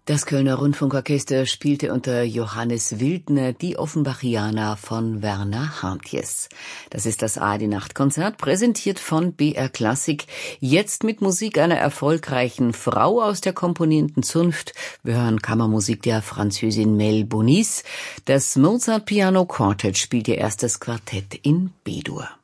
Das Kölner Rundfunkorchester spielte unter Johannes Wildner die Offenbachiana von Werner Hartjes. Das ist das ARD-Nachtkonzert, präsentiert von BR Klassik. Jetzt mit Musik einer erfolgreichen Frau aus der komponierenden Zunft. Wir hören Kammermusik der Französin Mel Bonis. Das Mozart Piano Quartet spielt ihr erstes Quartett in B-Dur.